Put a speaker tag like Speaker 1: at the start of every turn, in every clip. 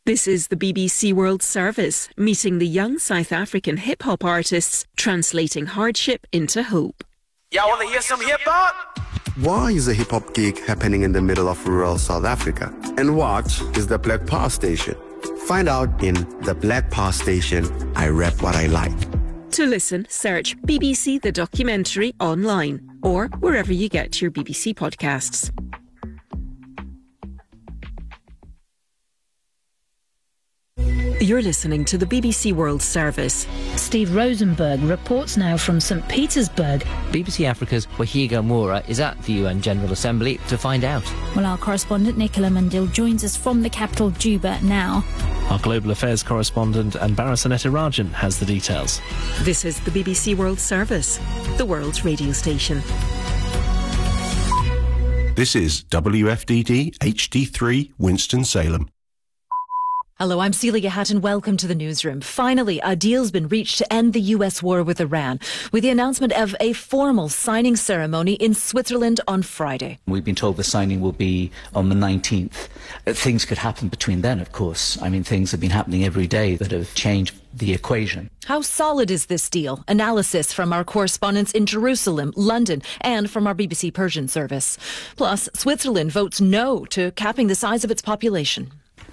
Speaker 1: This is the BBC World Service, meeting the young South African hip-hop artists, translating hardship into hope.
Speaker 2: Y'all want to hear some hip-hop?
Speaker 3: Why is a hip-hop gig happening in the middle of rural South Africa? And what is the Black Power Station? Find out in The Black Power Station, I Rap What I Like.
Speaker 1: To listen, search BBC The Documentary online or wherever you get your BBC podcasts. You're listening to the BBC World Service.
Speaker 4: Steve Rosenberg reports now from St. Petersburg.
Speaker 5: BBC Africa's Wahiga Moura is at the UN General Assembly to find out.
Speaker 6: Well, our correspondent Nicola Mundil joins us from the capital, Juba, now.
Speaker 7: Our global affairs correspondent Barasaneta Rajan has the details.
Speaker 1: This is the BBC World Service, the world's radio station.
Speaker 8: This is WFDD HD3 Winston-Salem.
Speaker 9: Hello, I'm Celia Hatton. Welcome to the newsroom. Finally, a deal's been reached to end the US war with Iran, with the announcement of a formal signing ceremony in Switzerland on Friday.
Speaker 10: We've been told the signing will be on the 19th. Things could happen between then, of course. I mean, things have been happening every day that have changed the equation.
Speaker 9: How solid is this deal? Analysis from our correspondents in Jerusalem, London, and from our BBC Persian service. Plus, Switzerland votes no to capping the size of its population.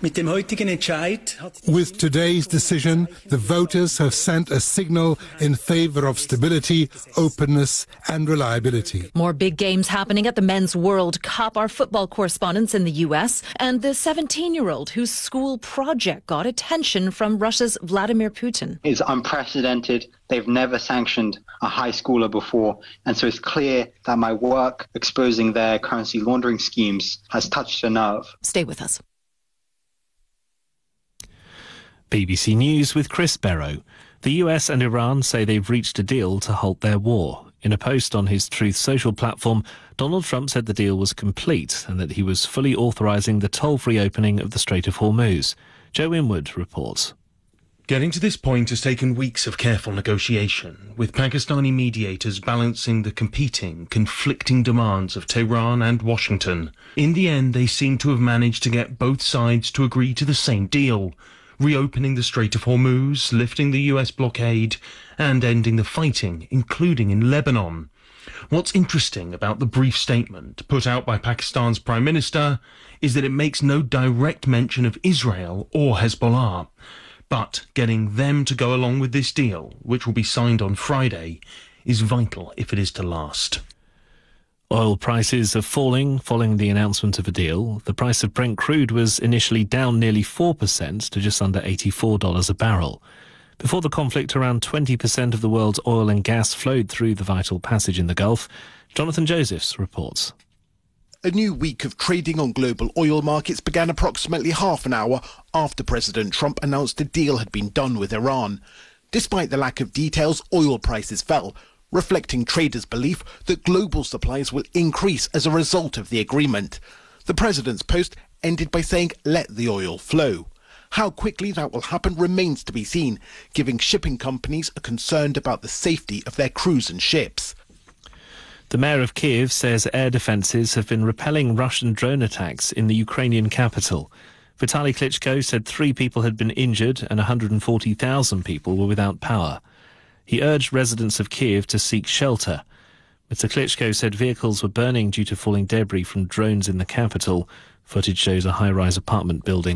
Speaker 11: With today's decision, the voters have sent a signal in favour of stability, openness and reliability.
Speaker 9: More big games happening at the Men's World Cup. Our football correspondents in the US and the 17-year-old whose school project got attention from Russia's Vladimir Putin.
Speaker 12: It's unprecedented. They've never sanctioned a high schooler before. And so it's clear that my work exposing their currency laundering schemes has touched a nerve.
Speaker 9: Stay with us.
Speaker 7: BBC News with Chris Barrow. The US and Iran say they've reached a deal to halt their war. In a post on his Truth Social platform, Donald Trump said the deal was complete and that he was fully authorising the toll-free opening of the Strait of Hormuz. Joe Inwood reports.
Speaker 13: Getting to this point has taken weeks of careful negotiation, with Pakistani mediators balancing the conflicting demands of Tehran and Washington. In the end, they seem to have managed to get both sides to agree to the same deal: reopening the Strait of Hormuz, lifting the US blockade, and ending the fighting, including in Lebanon. What's interesting about the brief statement put out by Pakistan's Prime Minister is that it makes no direct mention of Israel or Hezbollah. But getting them to go along with this deal, which will be signed on Friday, is vital if it is to last.
Speaker 7: Oil prices are falling following the announcement of a deal. The price of Brent crude was initially down nearly 4% to just under $84 a barrel. Before the conflict, around 20% of the world's oil and gas flowed through the vital passage in the Gulf. Jonathan Josephs reports.
Speaker 14: A new week of trading on global oil markets began approximately half an hour after President Trump announced a deal had been done with Iran. Despite the lack of details, oil prices fell, reflecting traders' belief that global supplies will increase as a result of the agreement. The president's post ended by saying, "Let the oil flow." How quickly that will happen remains to be seen, given shipping companies are concerned about the safety of their crews and ships.
Speaker 7: The mayor of Kiev says air defences have been repelling Russian drone attacks in the Ukrainian capital. Vitaly Klitschko said 3 people had been injured and 140,000 people were without power. He urged residents of Kiev to seek shelter. Mr. Klitschko said vehicles were burning due to falling debris from drones in the capital. Footage shows a high-rise apartment building